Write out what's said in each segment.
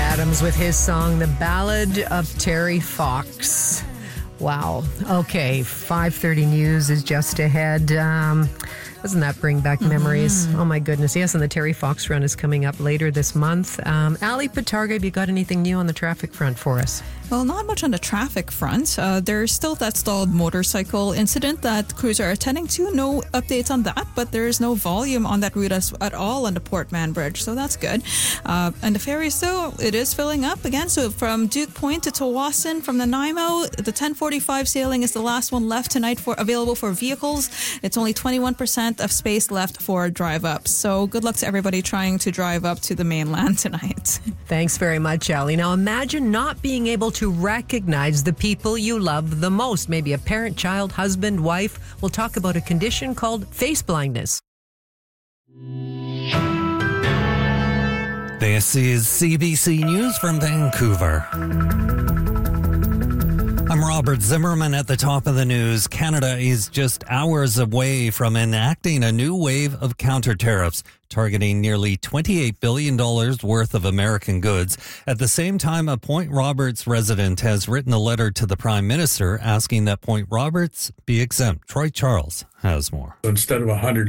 Adams with his song, The Ballad of Terry Fox. Wow. Okay, 5:30 news is just ahead. Doesn't that bring back memories? Oh, my goodness. Yes, and the Terry Fox run is coming up later this month. Ali Patarga, have you got anything new on the traffic front for us? Well, not much on the traffic front. There's still that stalled motorcycle incident that crews are attending to. No updates on that, but there is no volume on that route at all on the Port Mann Bridge, so that's good. And the ferries, though, it is filling up again. So from Duke Point to Tawasin, from Nanaimo, the 10:45 sailing is the last one left tonight available for vehicles. It's only 21% of space left for drive-ups. So good luck to everybody trying to drive up to the mainland tonight. Thanks very much, Ali. Now imagine not being able to recognize the people you love the most. Maybe a parent, child, husband, wife. We'll talk about a condition called face blindness. This is CBC News from Vancouver. I'm Robert Zimmerman at the top of the news. Canada is just hours away from enacting a new wave of counter tariffs, targeting nearly $28 billion worth of American goods. At the same time, a Point Roberts resident has written a letter to the Prime Minister asking that Point Roberts be exempt. Troy Charles has more. Instead of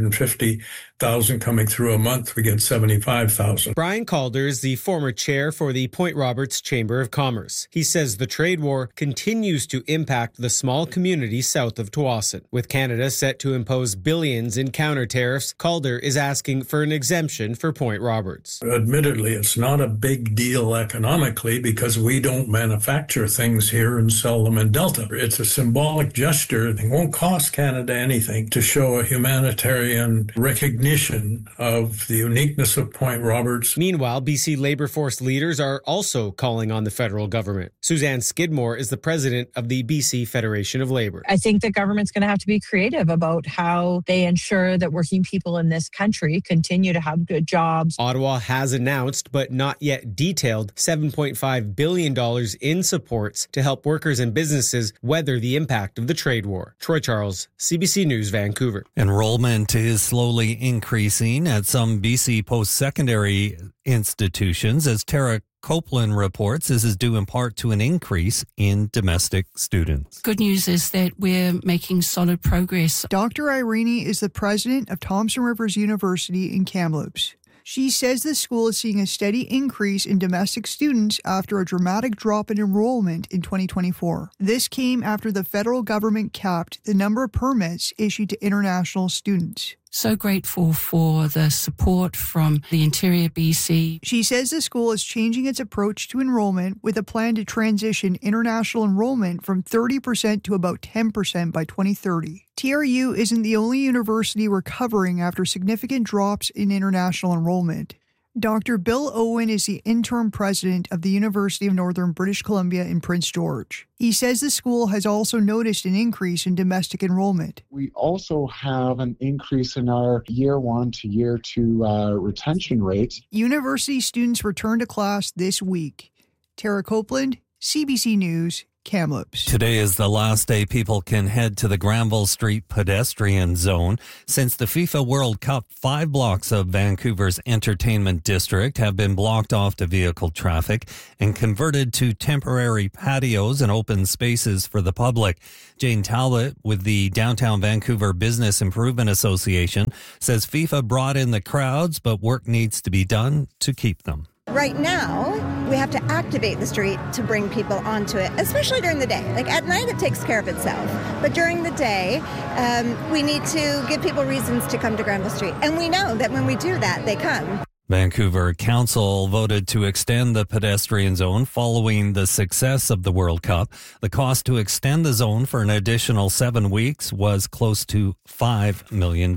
150,000 coming through a month, we get 75,000. Brian Calder is the former chair for the Point Roberts Chamber of Commerce. He says the trade war continues to impact the small community south of Tawasin. With Canada set to impose billions in counter tariffs, Calder is asking for an exemption for Point Roberts. Admittedly, it's not a big deal economically because we don't manufacture things here and sell them in Delta. It's a symbolic gesture. It won't cost Canada anything to show a humanitarian recognition of the uniqueness of Point Roberts. Meanwhile, BC labour force leaders are also calling on the federal government. Suzanne Skidmore is the president of the BC Federation of Labour. I think the government's going to have to be creative about how they ensure that working people in this country continue to have good jobs. Ottawa has announced, but not yet detailed, $7.5 billion in supports to help workers and businesses weather the impact of the trade war. Troy Charles, CBC News, Vancouver. Enrollment is slowly increasing at some BC post-secondary institutions. As Tara Copeland reports, this is due in part to an increase in domestic students. Good news is that we're making solid progress. Dr. Irene is the president of Thompson Rivers University in Kamloops. She says the school is seeing a steady increase in domestic students after a dramatic drop in enrollment in 2024. This came after the federal government capped the number of permits issued to international students. So grateful for the support from the Interior BC. She says the school is changing its approach to enrollment with a plan to transition international enrollment from 30% to about 10% by 2030. TRU isn't the only university recovering after significant drops in international enrollment. Dr. Bill Owen is the interim president of the University of Northern British Columbia in Prince George. He says the school has also noticed an increase in domestic enrollment. We also have an increase in our year 1 to year 2 retention rates. University students return to class this week. Tara Copeland, CBC News, Kamloops. Today is the last day people can head to the Granville Street pedestrian zone. Since the FIFA World Cup, 5 blocks of Vancouver's entertainment district have been blocked off to vehicle traffic and converted to temporary patios and open spaces for the public. Jane Talbot with the Downtown Vancouver Business Improvement Association says FIFA brought in the crowds, but work needs to be done to keep them. Right now, we have to activate the street to bring people onto it, especially during the day. Like at night, it takes care of itself. But during the day, we need to give people reasons to come to Granville Street. And we know that when we do that, they come. Vancouver Council voted to extend the pedestrian zone following the success of the World Cup. The cost to extend the zone for an additional 7 weeks was close to $5 million.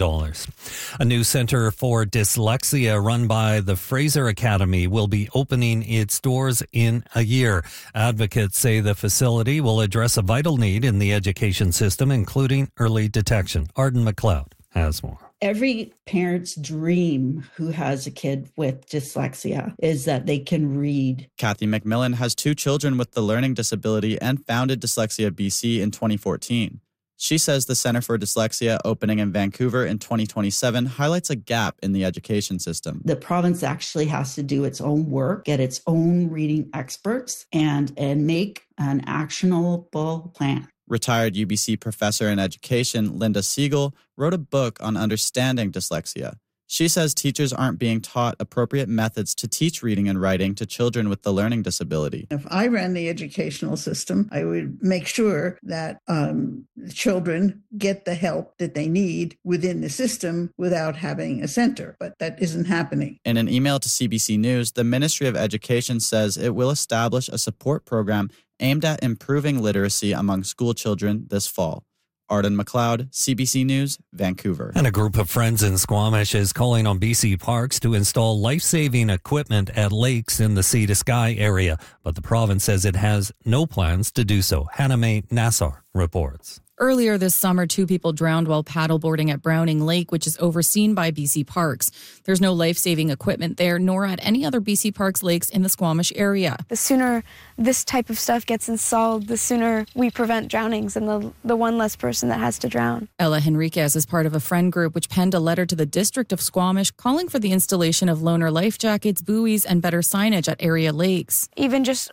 A new Center for Dyslexia run by the Fraser Academy will be opening its doors in a year. Advocates say the facility will address a vital need in the education system, including early detection. Arden McLeod has more. Every parent's dream who has a kid with dyslexia is that they can read. Kathy McMillan has 2 children with the learning disability and founded Dyslexia BC in 2014. She says the Center for Dyslexia opening in Vancouver in 2027 highlights a gap in the education system. The province actually has to do its own work, get its own reading experts, and make an actionable plan. Retired UBC professor in education Linda Siegel wrote a book on understanding dyslexia. She says teachers aren't being taught appropriate methods to teach reading and writing to children with the learning disability. If I ran the educational system, I would make sure that children get the help that they need within the system without having a center. But that isn't happening. In an email to CBC News, the Ministry of Education says it will establish a support program aimed at improving literacy among school children this fall. Arden McLeod, CBC News, Vancouver. And a group of friends in Squamish is calling on BC Parks to install life-saving equipment at lakes in the Sea to Sky area, but the province says it has no plans to do so. Hannah May Nassar reports. Earlier this summer, 2 people drowned while paddleboarding at Browning Lake, which is overseen by BC Parks. There's no life-saving equipment there, nor at any other BC Parks lakes in the Squamish area. The sooner this type of stuff gets installed, the sooner we prevent drownings and the one less person that has to drown. Ella Henriquez is part of a friend group which penned a letter to the District of Squamish calling for the installation of loaner life jackets, buoys, and better signage at area lakes. Even just,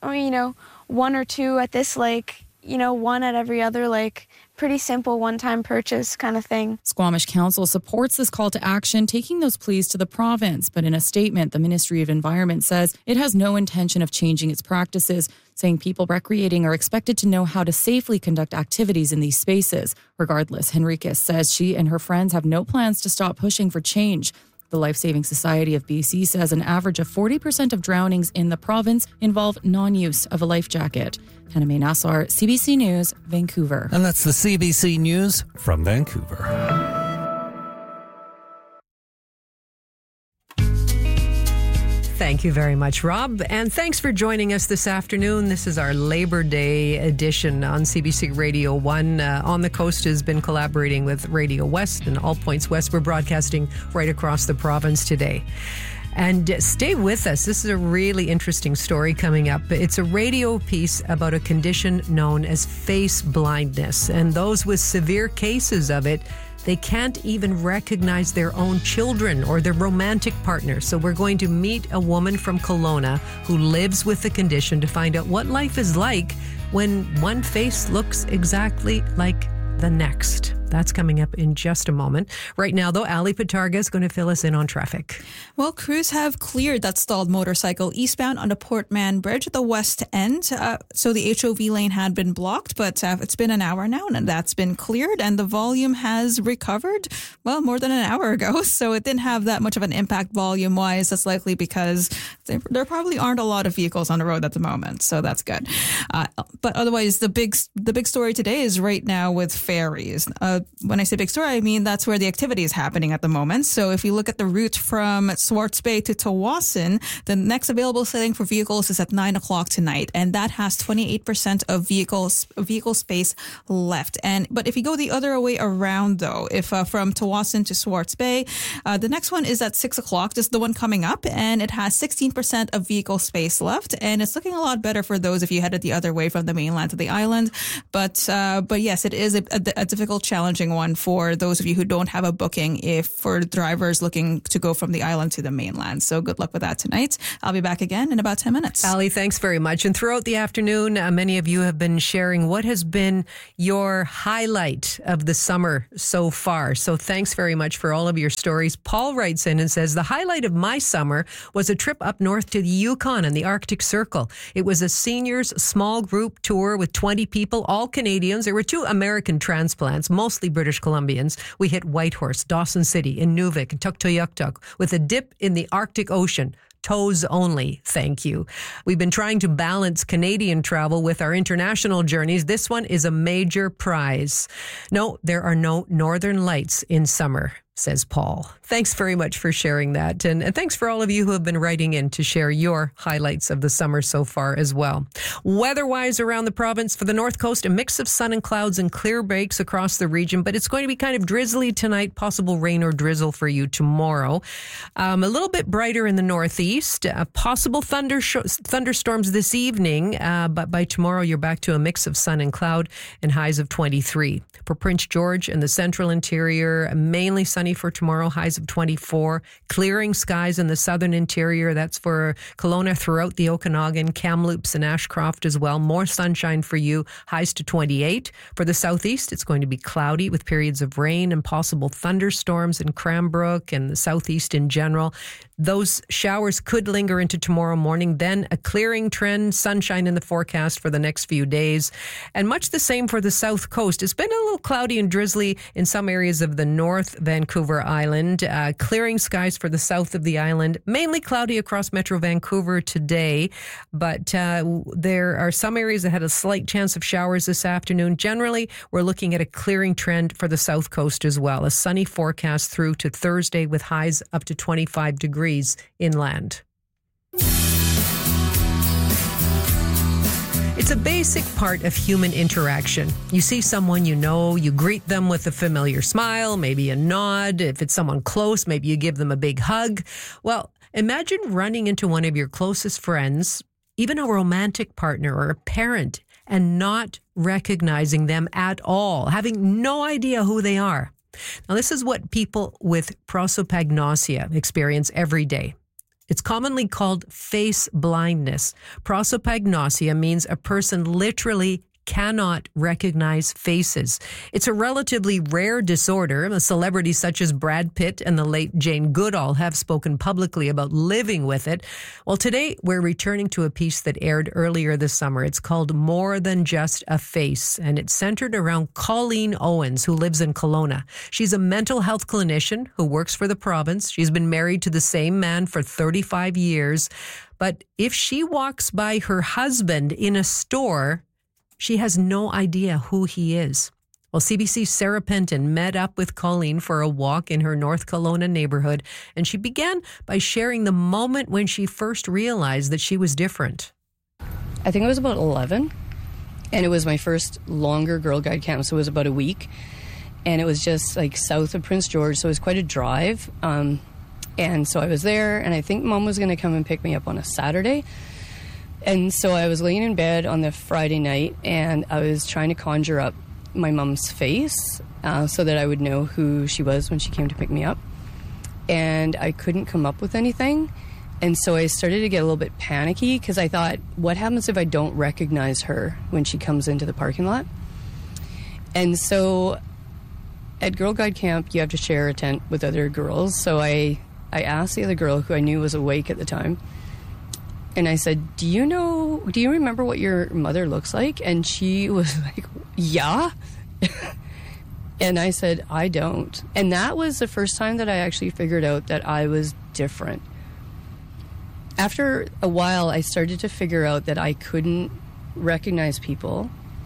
1 or 2 at this lake, 1 at every other lake. Pretty simple one-time purchase kind of thing. Squamish Council supports this call to action, taking those pleas to the province. But in a statement, the Ministry of Environment says it has no intention of changing its practices, saying people recreating are expected to know how to safely conduct activities in these spaces. Regardless, Henriquez says she and her friends have no plans to stop pushing for change. The Life-Saving Society of BC says an average of 40% of drownings in the province involve non-use of a life jacket. Hannah May Nassar, CBC News, Vancouver. And that's the CBC News from Vancouver. Thank you very much, Rob. And thanks for joining us this afternoon. This is our Labor Day edition on CBC Radio 1. On the Coast has been collaborating with Radio West and All Points West. We're broadcasting right across the province today. And stay with us. This is a really interesting story coming up. It's a radio piece about a condition known as face blindness. And those with severe cases of it, they can't even recognize their own children or their romantic partner. So we're going to meet a woman from Kelowna who lives with the condition to find out what life is like when one face looks exactly like the next. That's coming up in just a moment. Right now, though, Ali Patarga is going to fill us in on traffic. Well, crews have cleared that stalled motorcycle eastbound on the Port Mann Bridge at the west end. So the HOV lane had been blocked, but it's been an hour now, and that's been cleared, and the volume has recovered, more than an hour ago. So it didn't have that much of an impact volume-wise. That's likely because there probably aren't a lot of vehicles on the road at the moment, so that's good. But otherwise, the big story today is right now with ferries. When I say big story, I mean that's where the activity is happening at the moment. So if you look at the route from Swartz Bay to Tsawwassen, the next available setting for vehicles is at 9 o'clock tonight, and that has 28% of vehicle space left. But if you go the other way around, though, if from Tsawwassen to Swartz Bay, the next one is at 6 o'clock. This is the one coming up, and it has 16% of vehicle space left, and it's looking a lot better for those if you headed the other way from the mainland to the island. But yes, it is a difficult, challenging one for those of you who don't have a booking for drivers looking to go from the island to the mainland. So good luck with that tonight. I'll be back again in about 10 minutes. Ali, thanks very much. And throughout the afternoon, many of you have been sharing what has been your highlight of the summer so far. So thanks very much for all of your stories. Paul writes in and says, the highlight of my summer was a trip up north to the Yukon and the Arctic Circle. It was a seniors small group tour with 20 people, all Canadians. There were 2 American transplants, mostly British Columbians. We hit Whitehorse, Dawson City, Inuvik, and Tuktoyaktuk with a dip in the Arctic Ocean. Toes only, thank you. We've been trying to balance Canadian travel with our international journeys. This one is a major prize. No, there are no northern lights in summer. says Paul. Thanks very much for sharing that. And thanks for all of you who have been writing in to share your highlights of the summer so far as well. Weather-wise around the province, for the North Coast, a mix of sun and clouds and clear breaks across the region, but it's going to be kind of drizzly tonight, possible rain or drizzle for you tomorrow. A little bit brighter in the Northeast, possible thunderstorms this evening, but by tomorrow you're back to a mix of sun and cloud and highs of 23. For Prince George and the central interior, mainly sunny for tomorrow, highs of 24. Clearing skies in the southern interior. That's for Kelowna throughout the Okanagan, Kamloops and Ashcroft as well. More sunshine for you, highs to 28. For the southeast, it's going to be cloudy with periods of rain and possible thunderstorms in Cranbrook and the southeast in general. Those showers could linger into tomorrow morning. Then a clearing trend, sunshine in the forecast for the next few days. And much the same for the south coast. It's been a little cloudy and drizzly in some areas of the North Vancouver Island. Clearing skies for the south of the island. Mainly cloudy across Metro Vancouver today. But there are some areas that had a slight chance of showers this afternoon. Generally, we're looking at a clearing trend for the south coast as well. A sunny forecast through to Thursday with highs up to 25 degrees inland. It's a basic part of human interaction. You see someone you know, you greet them with a familiar smile, maybe a nod. If it's someone close, maybe you give them a big hug. Well, imagine running into one of your closest friends, even a romantic partner or a parent, and not recognizing them at all, having no idea who they are. Now, this is what people with prosopagnosia experience every day. It's commonly called face blindness. Prosopagnosia means a person literally cannot recognize faces. It's a relatively rare disorder. Celebrities such as Brad Pitt and the late Jane Goodall have spoken publicly about living with it. Well, today we're returning to a piece that aired earlier this summer. It's called More Than Just a Face, and it's centered around Colleen Owens, who lives in Kelowna. She's a mental health clinician who works for the province. She's been married to the same man for 35 years. But if she walks by her husband in a store, she has no idea who he is. Well, CBC's Sarah Penton met up with Colleen for a walk in her North Kelowna neighborhood, and she began by sharing the moment when she first realized that she was different. I think I was about 11, and it was my first longer Girl Guide camp, so it was about a week, and it was just like south of Prince George, so it was quite a drive, and so I was there, and I think Mom was going to come and pick me up on a Saturday. And so I was laying in bed on the Friday night, and I was trying to conjure up my mom's face so that I would know who she was when she came to pick me up. And I couldn't come up with anything. And so I started to get a little bit panicky because I thought, what happens if I don't recognize her when she comes into the parking lot? And so at Girl Guide Camp, you have to share a tent with other girls. So I asked the other girl, who I knew was awake at the time, and I said, do you remember what your mother looks like? And she was like, yeah. And I said, I don't. And that was the first time that I actually figured out that I was different. After a while, I started to figure out that I couldn't recognize people.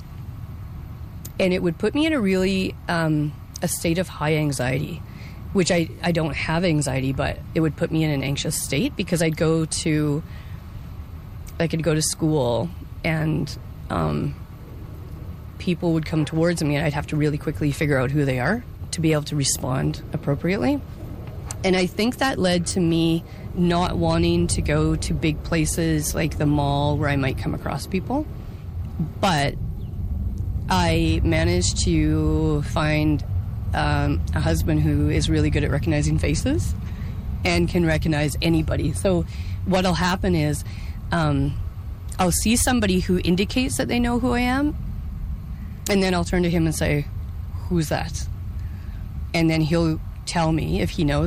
And it would put me in a really, a state of high anxiety, which I don't have anxiety, but it would put me in an anxious state because I could go to school and people would come towards me and I'd have to really quickly figure out who they are to be able to respond appropriately. And I think that led to me not wanting to go to big places like the mall where I might come across people. But I managed to find a husband who is really good at recognizing faces and can recognize anybody. So what'll happen is I'll see somebody who indicates that they know who I am, and then I'll turn to him and say, who's that? And then he'll tell me if he knows.